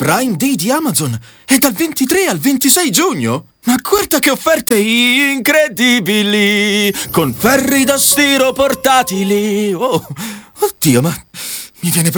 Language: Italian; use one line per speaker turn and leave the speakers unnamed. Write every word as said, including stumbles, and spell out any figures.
Prime Day di Amazon è dal ventitré al ventisei giugno. Ma guarda che offerte incredibili, con ferri da stiro portatili. Oh, oddio, ma mi viene proprio